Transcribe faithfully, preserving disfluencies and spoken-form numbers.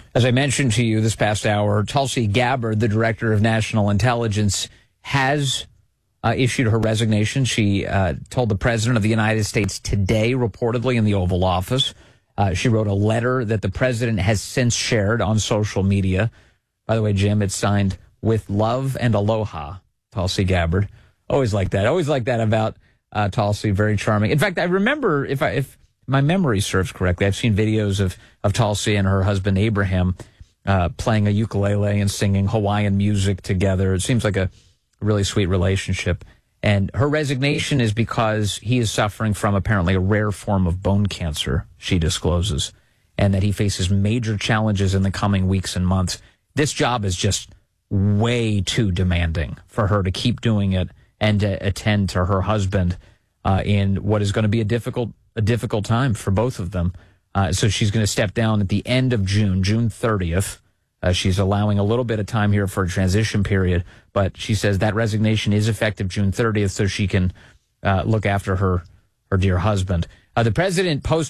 As I mentioned to you this past hour, Tulsi Gabbard, the director of national intelligence, has uh, issued her resignation. She uh, told the president of the United States today, reportedly in the Oval Office. Uh, she wrote a letter that the president has since shared on social media. By the way, Jim, it's signed "With love and aloha," Tulsi Gabbard. Always like that. Always like that about uh, Tulsi. Very charming. In fact, I remember, if I, if my memory serves correctly, I've seen videos of, of Tulsi and her husband Abraham uh, playing a ukulele and singing Hawaiian music together. It seems like a really sweet relationship. And her resignation is because he is suffering from apparently a rare form of bone cancer, she discloses, and that he faces major challenges in the coming weeks and months. This job is just way too demanding for her to keep doing it and to attend to her husband uh, in what is going to be a difficult a difficult time for both of them. Uh, so she's going to step down at the end of June, June thirtieth. Uh, she's allowing a little bit of time here for a transition period, but she says that resignation is effective June thirtieth so she can uh, look after her, her dear husband. Uh, the president posted